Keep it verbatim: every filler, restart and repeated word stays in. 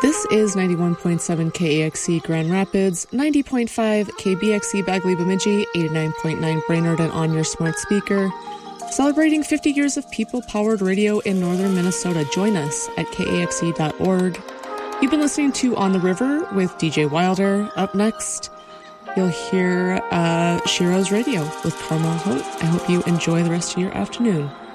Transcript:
This is ninety-one point seven K A X C Grand Rapids, ninety point five K B X C Bagley Bemidji, eighty-nine point nine Brainerd and on your smart speaker. Celebrating fifty years of people-powered radio in northern Minnesota. Join us at K A X C dot org. You've been listening to On the River with D J Wilder. Up next, you'll hear uh, Shiro's Radio with Carmel Hope. I hope you enjoy the rest of your afternoon.